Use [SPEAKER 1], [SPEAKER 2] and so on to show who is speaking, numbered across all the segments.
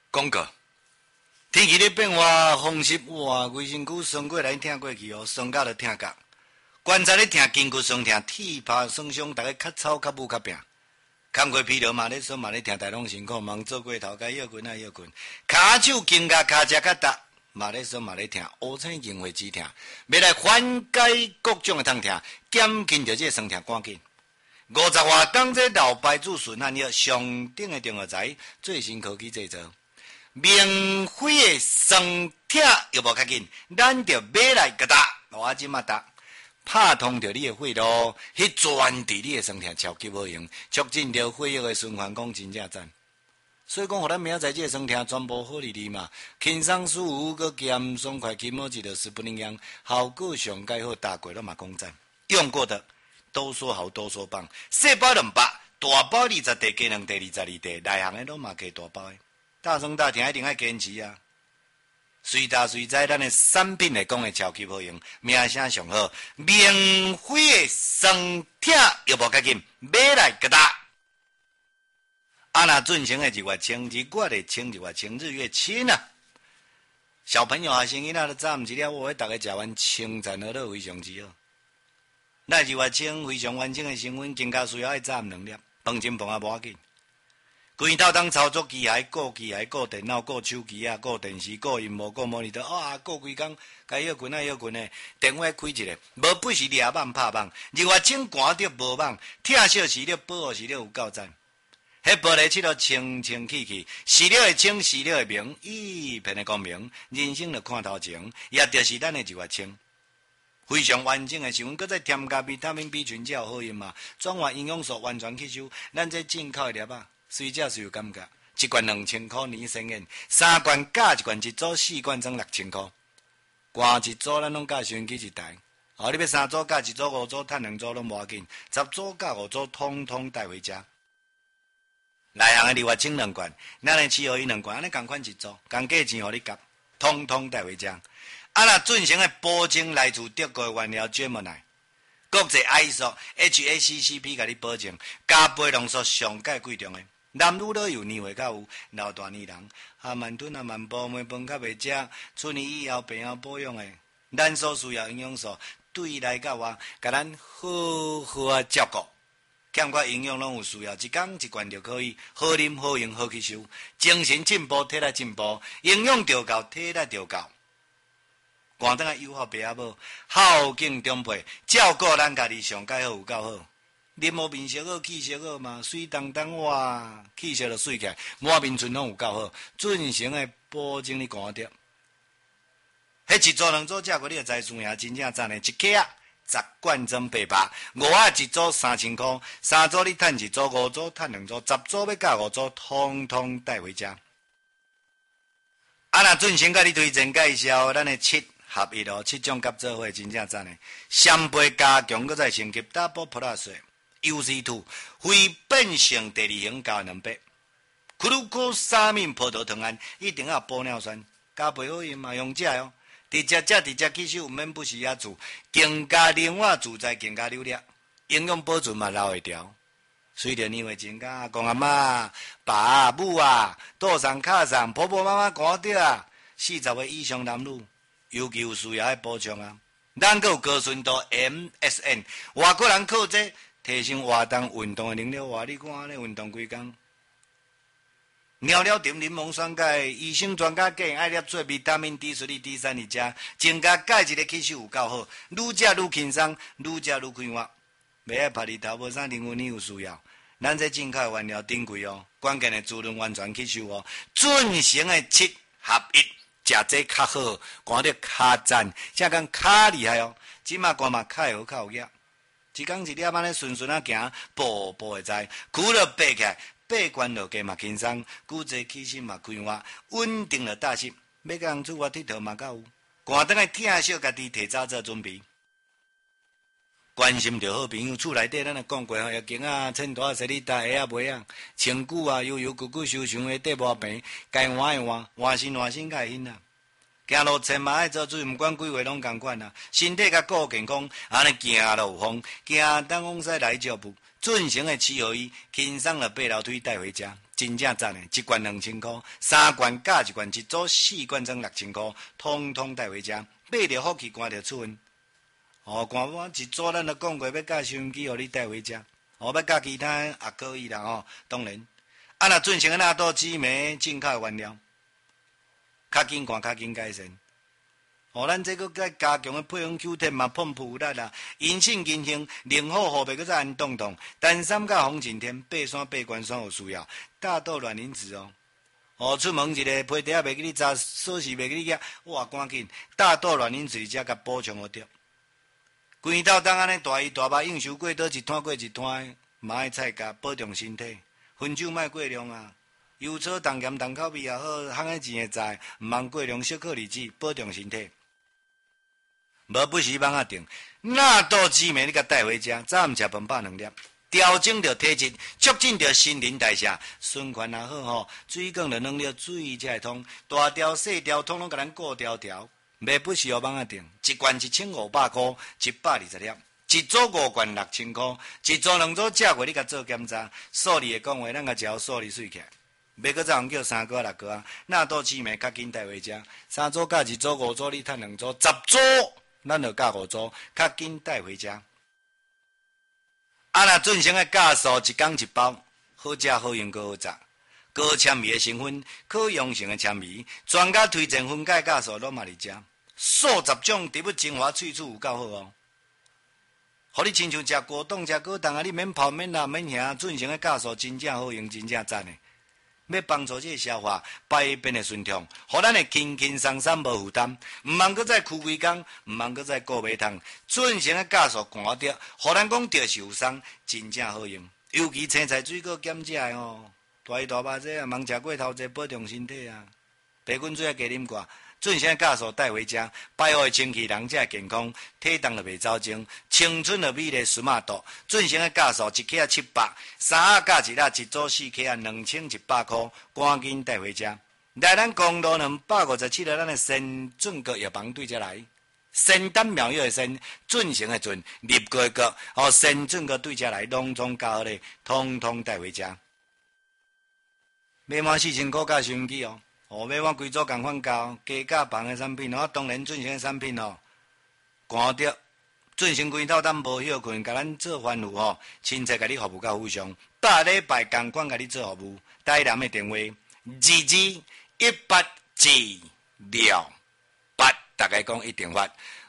[SPEAKER 1] 广告。天气咧变化，风湿哇，规身躯酸过来疼过去哦，酸到就疼角。棺材咧疼，筋骨酸疼，体魄酸伤，逐个较操较武较病。工过疲劳嘛咧酸嘛咧疼，大拢辛苦，忙做过头家腰筋啊腰筋，骹手筋甲骹只较重，嘛咧酸嘛咧疼，乌青硬会止疼。要来缓解各种的痛疼，减轻着这个酸疼赶紧。50外当这老牌子顺汉药上顶的中药材，最新科技制造。免费的酸痛又无较紧，咱着买来给打，我即马打，拍通着你的血路，去专治你的酸痛超级好用，促进着血液的循环，讲真正赞。所以讲，互咱明仔载这个酸痛全部好利利嘛，轻松舒服，搁咸爽快，起毛治疗是不能样，效果上介好，大过了嘛讲赞。用过的都说好，都说棒，小包200，大包20袋，加2袋22袋，内行的拢嘛加大包的。大酸大疼一定要坚持啊！随大随在，咱的产品来讲的超级好用，名声上好，免费的酸痛又无较紧，买来给打。那进行的日月清，日月的清，日月清，日月清啊！小朋友啊，生囡仔都早毋知了，我大家食完清餐好都非常之好。那日月清非常完整的成分，更加需要爱早2粒，饭前饭啊无要紧。规套当操作机械、顾机械、顾电脑、顾手机啊、顾电视、顾荧幕、顾模拟的顾规工，该要困啊要困的，电话开一个，无不是抓网拍网，日月清赶着无网，疼惜时了保护时了有够赞。迄玻璃漆都清清气气，洗了会清，洗了会明，一片的光明，人生就看头前，也就是咱的日月清。非常完整的成分，搁再添加维他命 B 群，才有好用嘛。转换营养素完全吸收，咱这进口的粒啊。随只是有感觉，一罐2000块年生烟，3罐加一罐一组，4罐装6000块。挂一组咱拢加收音机一台，你要3组加1组5组，赚2组拢无要紧，10组加5组，通通带回家。内行的日月清2罐，咱的7合1 2罐，安尼共款1组，共价钱互你夹，通通带回家。那进行的保证来自德国的原料芥末奶。国际 ISO HACCP 甲你保证，加倍浓缩上界贵重的。男女老幼年岁较有，老大年人慢吞慢步，糜饭较袂食，出年以后病后保养的，咱所需要营养素，对内甲外，甲咱好好照顾。欠缺营养拢有需要，一天一罐就可以，好啉好用好吸收，精神进步，体力进步，营养调够，体力调够。寒灯啊，友好爸阿母，孝敬长辈，照顾咱家己上介好有够好。面无面色好，气色好嘛，水当当哇，气色就水起来，满面春拢有够好，准成的保证你寒掉。迄1组2组食过，你就知输赢真正赞的，一克啊10罐装800，5啊1组3000块，3组你赚1组，5组赚2组，10组要加5组，通通带回家。那准成甲你推荐介绍，咱的7合1哦，7种甲做伙真正赞的，双倍加强，搁再升级 Double Plus。UC2 非变性第2型加2倍，库鲁库沙敏葡萄糖胺一定要玻尿酸，加倍好用嘛，用这哦，直接吸收，免不时也煮，更加灵活自在，更加流利，营养保存嘛留会条。随着年岁增加，阿公阿妈、爸母啊、桌上卡上、婆婆妈妈看到啊，40岁以上男女尤其有需要爱补充啊。咱还有高纯度 MSN， 外国人靠这。提升活动运动的能力，话你看安尼运动几工，尿了点柠檬酸钙，医生专家建议爱摄做维他命 D 水里 D3嚟食，增加钙质的吸收有够好，愈食愈轻松，愈食愈快活。袂爱拍日头，无啥零分你有需要，咱这进口的原料珍贵哦，关键的滋润完全吸收哦，准成的7合1，食这较好，看着较赞，这讲较厉害哦，即马看嘛较好较有益。一天一粒安尼顺顺啊行，步步会知，跍了爬起来，爬悬落地嘛轻松，骨质起身嘛快活，稳定了大心。要甲人出国佚佗嘛较有，寒灯的疼惜家己，提早做准备。关心着好朋友，厝内底咱也讲过吼，月经啊、穿大洗你大下啊袂啊，身躯啊悠悠骨骨修长的底无病，该换的换，换身甲会瘾啊。行路千万爱做注意，毋管几岁拢共款啊。身体甲顾健康，安尼行路有风，行东往西来脚步，准成的7合1，轻松了爬楼梯带回家。 真正赞的，一罐2000块，3罐加1罐，一组4罐装6000块，通通带回家。买着福气，赶着出运。看我一组，咱就讲过要教收音机，互你带回家。要教其他也可以啦，当然。若进行那道紫梅进口原料，较紧看，较紧改善。咱这个再加强的配方 Q10嘛，碰普力啦，银杏金杏，零好后背个再安冻冻，丹参甲红景天，爬山爬关山有需要，大豆卵磷脂出门一个皮袋袂记你扎，锁匙袂记你夹，哇，赶紧大豆卵磷脂才甲补充好着。规斗当安尼大鱼大肉应酬过倒一摊过一摊，嘛爱菜价保重身体，薰酒莫过量啊。油炒重咸重口味也好，烘个钱会在，毋通过量，小可离子，保重身体。无不时网定，那道紫梅你甲带回家，早暗食饭饱2粒，调整着体质，促进着新陈代谢，循环也好水管着软了，水才会通，大条细条统统甲咱顾条条。袂不时网定，一罐1500块，120粒，一组5罐6000块，一组2组食过你甲做检查，数字会讲话，咱甲照数字算起来。要搁再用叫3个6个啊，那道紫梅较紧带回家，3组加1组5组，你趁2组10组。咱就教5组，较紧带回家。若进行的酵素1天1包，好食好用阁好食，高纤维的成分，可溶性的纤维，专家推荐分解酵素拢嘛伫遮，数十种植物精华萃取有够好互你亲像食果冻食果冻啊，你免泡免辣免咸，进行的酵素真正好用，真正赞的。要帮助这个消化排便的顺畅，互咱会轻轻松松无负担，毋通搁再哭规工，毋通搁再顾胃痛，进行的酵素寒着，互咱讲着受伤，真正好用。尤其青菜水果减食的大鱼大肉这茫食过头济，保重身体啊。白滚水也加啉过，进行的酵素带回家，排好的清气，人才会健康，体重就袂走精，青春的美丽舒马度。进行的酵素1克700，3加1一组4克2100块，赶紧带回家。来咱公路257号，咱的先准阁药房对遮来，仙丹妙药的仙，进行的准，立过的过，先准阁对遮来，拢总教好咧，通通带回家。买满4000块加收音机买满规组共款教，加价房的产品当然进行的产品寒着。进行规套，咱无休困，甲咱做番务亲切甲你服务到非常，8礼拜共款甲你做服务。台南的电话221828，大家讲一定发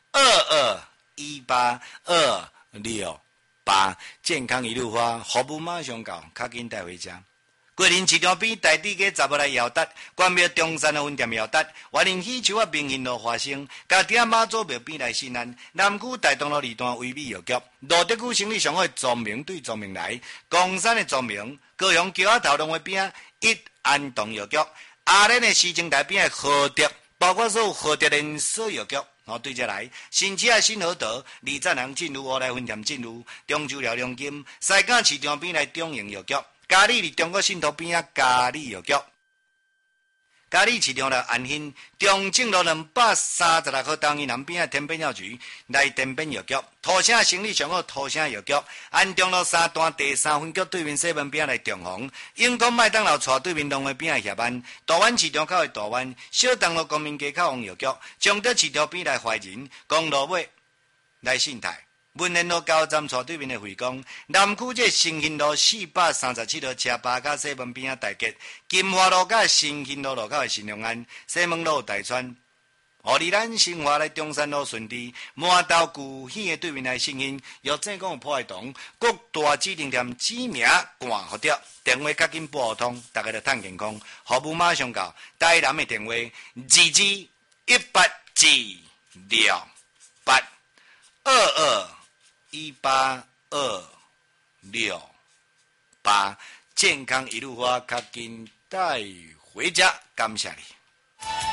[SPEAKER 1] 221828，健康一路发，服务马上到，较紧带回家。桂林市场边台地街查无来摇达，关庙中山的分店摇达，华林喜树啊明兴路华生，家己马祖庙边来新安，南区大东路2段微美药局，罗德区生理上好的庄明对庄明来，冈山的庄明，高雄桥仔头路的边一安东药局，阿莲的市政台边的和德，包括所有和德连锁药局。对遮来，新市啊新河道二站行进入乌来分店进入，中州寮良金，西港市场边来中营药局。嘉里伫中国信托边嘉里药局，嘉里市场了安兴，中正路236号东西南边天边药局来天边药局，土城生理上好土城药局，安中路3段第3分局对面西门边来中红，永康麦当劳厝对面龙华边来协安，大湾市场口的大湾，小东路公民街口王药局，中德市场边来怀仁，公路尾来信泰。文联路交站厝对面的惠光，南区这新兴路437号车巴甲西门边大吉，金华路甲新兴路路口的新隆安，西门路大川，离咱新华来中山路顺治，满道古县的对面来新兴，药正讲破坏堂，各大指定店指名挂好掉，电话较紧拨通，大家就趁健康，服务马上到，台南的电话221828，健康一路发，较紧带回家，感谢你。